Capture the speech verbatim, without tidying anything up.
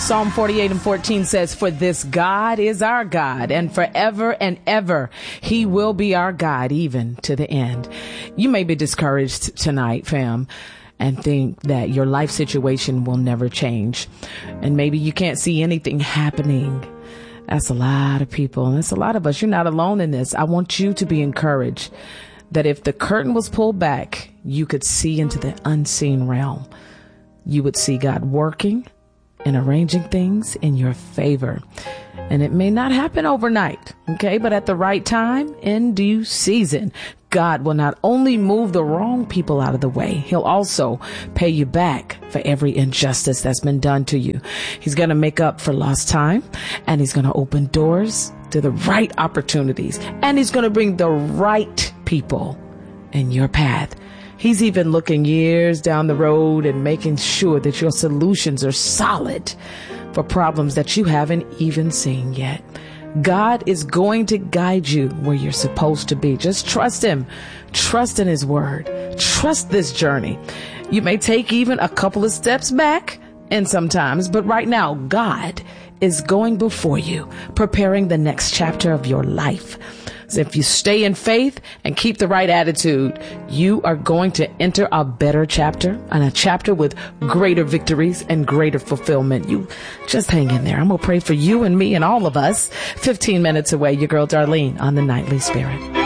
Psalm forty-eight and fourteen says, for this God is our God, and forever and ever he will be our God, even to the end. You may be discouraged tonight, fam, and think that your life situation will never change. And maybe you can't see anything happening. That's a lot of people. And that's a lot of us. You're not alone in this. I want you to be encouraged that if the curtain was pulled back, you could see into the unseen realm. You would see God working and arranging things in your favor. And it may not happen overnight, okay? But at the right time, in due season, God will not only move the wrong people out of the way, he'll also pay you back for every injustice that's been done to you. He's going to make up for lost time, and he's going to open doors to the right opportunities, and he's going to bring the right people in your path. He's even looking years down the road and making sure that your solutions are solid for problems that you haven't even seen yet. God is going to guide you where you're supposed to be. Just trust him. Trust in his word. Trust this journey. You may take even a couple of steps back, and sometimes, but right now, God is going before you, preparing the next chapter of your life. So if you stay in faith and keep the right attitude, you are going to enter a better chapter, and a chapter with greater victories and greater fulfillment. You just hang in there. I'm going to pray for you and me and all of us. fifteen minutes away, your girl Darlene on the Nightly Spirit.